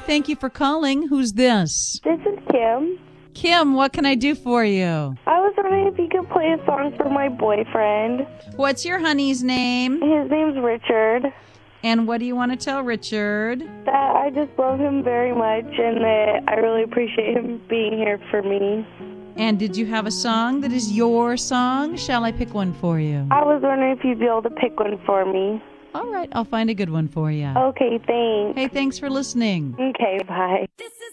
thank you for calling. Who's this? This is Kim. Kim, what can I do for you? I was wondering if you could play a song for my boyfriend. What's your honey's name? His name's Richard. And what do you want to tell Richard? That I just love him very much and that I really appreciate him being here for me. And did you have a song that is your song? Shall I pick one for you? I was wondering if you'd be able to pick one for me. All right, I'll find a good one for you. Okay, thanks. Hey, thanks for listening. Okay, bye.